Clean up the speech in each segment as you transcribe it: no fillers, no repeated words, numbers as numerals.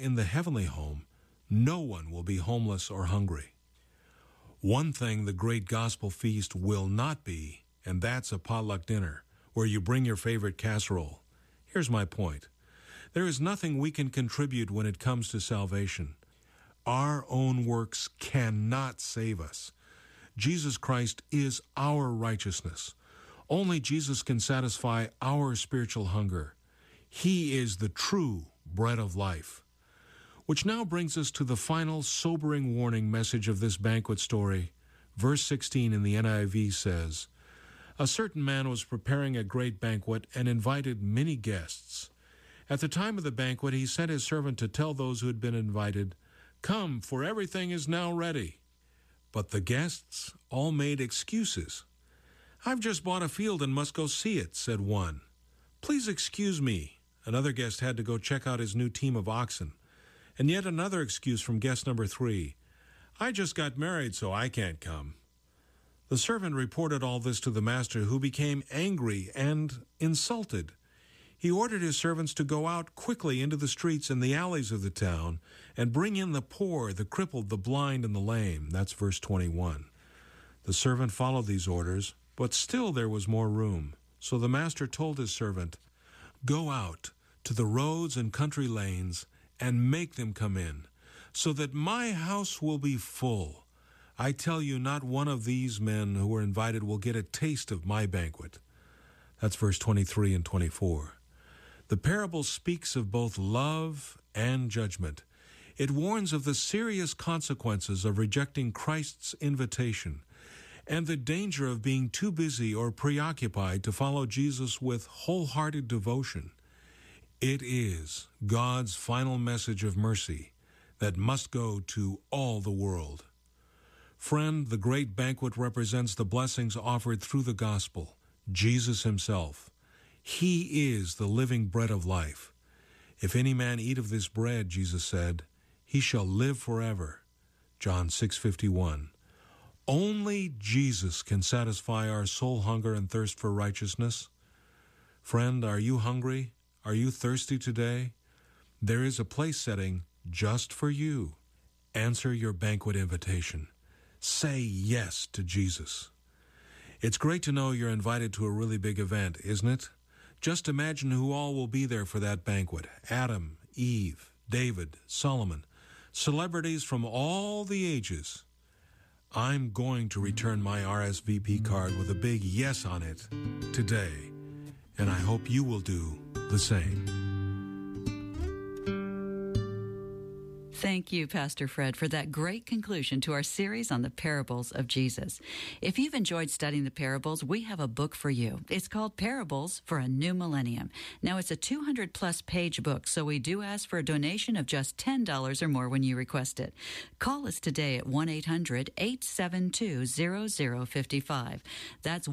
in the heavenly home, no one will be homeless or hungry. One thing the great gospel feast will not be, and that's a potluck dinner where you bring your favorite casserole. Here's my point. There is nothing we can contribute when it comes to salvation. Our own works cannot save us. Jesus Christ is our righteousness. Only Jesus can satisfy our spiritual hunger. He is the true bread of life. Which now brings us to the final sobering warning message of this banquet story. Verse 16 in the NIV says, "A certain man was preparing a great banquet and invited many guests. At the time of the banquet, he sent his servant to tell those who had been invited, 'Come, for everything is now ready.' But the guests all made excuses. 'I've just bought a field and must go see it,' said one. 'Please excuse me.' Another guest had to go check out his new team of oxen. And yet another excuse from guest number 3. 'I just got married, so I can't come.' The servant reported all this to the master, who became angry and insulted. He ordered his servants to go out quickly into the streets and the alleys of the town and bring in the poor, the crippled, the blind, and the lame." That's verse 21. The servant followed these orders, but still there was more room. So the master told his servant, "Go out to the roads and country lanes and make them come in, so that my house will be full. I tell you, not one of these men who were invited will get a taste of my banquet." That's verse 23 and 24. The parable speaks of both love and judgment. It warns of the serious consequences of rejecting Christ's invitation and the danger of being too busy or preoccupied to follow Jesus with wholehearted devotion. It is God's final message of mercy that must go to all the world. Friend, the great banquet represents the blessings offered through the gospel, Jesus himself. He is the living bread of life. "If any man eat of this bread," Jesus said, "he shall live forever." John 6:51. Only Jesus can satisfy our soul hunger and thirst for righteousness. Friend, are you hungry? Are you thirsty today? There is a place setting just for you. Answer your banquet invitation. Say yes to Jesus. It's great to know you're invited to a really big event, isn't it? Just imagine who all will be there for that banquet. Adam, Eve, David, Solomon, celebrities from all the ages. I'm going to return my RSVP card with a big yes on it today, and I hope you will do the same. Thank you, Pastor Fred, for that great conclusion to our series on the parables of Jesus. If you've enjoyed studying the parables, we have a book for you. It's called Parables for a New Millennium. Now, it's a 200-plus page book, so we do ask for a donation of just $10 or more when you request it. Call us today at 1-800-872-0055. That's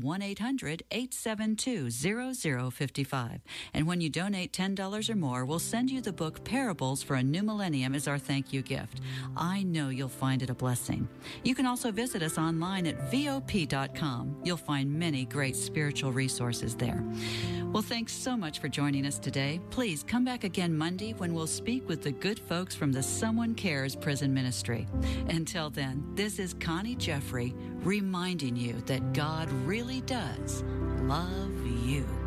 1-800-872-0055. And when you donate $10 or more, we'll send you the book Parables for a New Millennium as our thank you gift. I know you'll find it a blessing. You can also visit us online at VOP.com. You'll find many great spiritual resources there. Well, thanks so much for joining us today. Please come back again Monday when we'll speak with the good folks from the Someone Cares Prison Ministry. Until then, this is Connie Jeffrey reminding you that God really does love you.